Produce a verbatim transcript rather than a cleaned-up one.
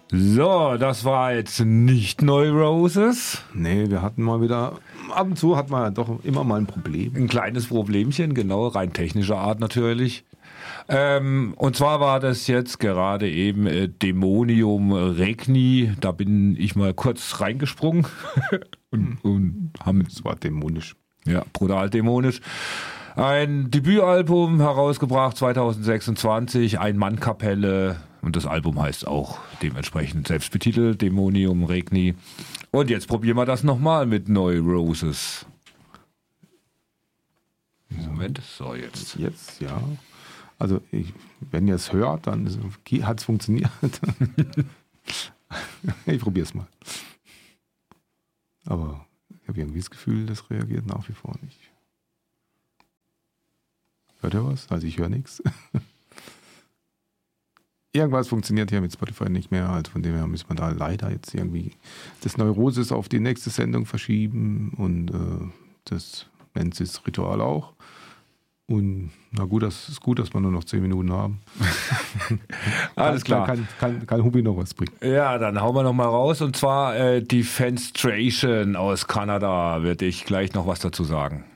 So, das war jetzt nicht Neu Roses. Nee, wir hatten mal wieder, ab und zu hat man ja doch immer mal ein Problem. Ein kleines Problemchen, genau, rein technischer Art natürlich. Ähm, und zwar war das jetzt gerade eben äh, Dämonium Regni. Da bin ich mal kurz reingesprungen und, und haben Es war dämonisch. ja brutal dämonisch. Ein Debütalbum herausgebracht zwanzig sechsundzwanzig, Ein-Mann-Kapelle, und das Album heißt auch dementsprechend selbst betitelt, Dämonium Regni. Und jetzt probieren wir das nochmal mit Neu Roses. Moment, so jetzt. Jetzt, ja. Also, ich, wenn ihr es hört, dann hat es funktioniert. Ich probiere es mal. Aber ich habe irgendwie das Gefühl, das reagiert nach wie vor nicht. Hört ihr was? Also ich höre nichts. Irgendwas funktioniert hier mit Spotify nicht mehr. Also von dem her müssen wir da leider jetzt irgendwie das Neurosis auf die nächste Sendung verschieben und äh, das Mensis-Ritual auch. Und na gut, das ist gut, dass wir nur noch zehn Minuten haben. Alles klar. Kann, kann, kann Hubi noch was bringen. Ja, dann hauen wir noch mal raus. Und zwar äh, Defenstration aus Kanada. Werde ich gleich noch was dazu sagen.